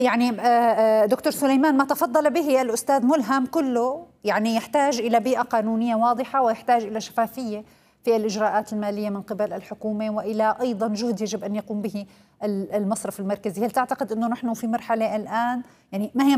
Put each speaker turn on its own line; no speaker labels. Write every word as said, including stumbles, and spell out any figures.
يعني دكتور سليمان، ما تفضل به الأستاذ ملهم كله يعني يحتاج إلى بيئة قانونية واضحة، ويحتاج إلى شفافية في الإجراءات المالية من قبل الحكومة، وإلى أيضا جهد يجب أن يقوم به المصرف المركزي. هل تعتقد أنه نحن في مرحلة الآن يعني ما هي